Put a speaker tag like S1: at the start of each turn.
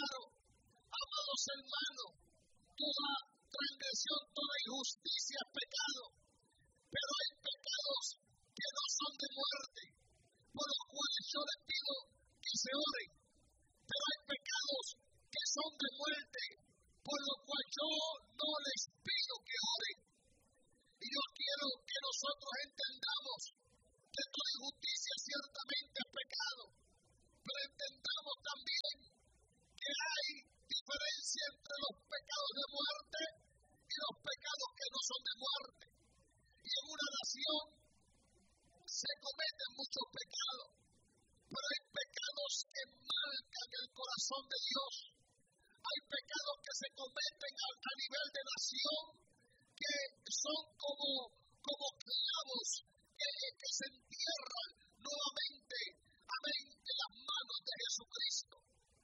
S1: claro, amados hermanos, toda transgresión, toda injusticia es pecado, pero hay pecados que no son de muerte, por los cuales yo les pido que se oren, pero hay pecados que son de muerte, por lo cual yo no les pido que oren. Y yo quiero que nosotros entendamos que toda injusticia ciertamente es pecado, pero entendamos también que hay diferencia entre los pecados de muerte y los pecados que no son de muerte. Y en una nación se cometen muchos pecados, pero hay pecados que marcan el corazón de Dios. Hay pecados que se cometen a nivel de nación que son como clavos que se entierran nuevamente, amén,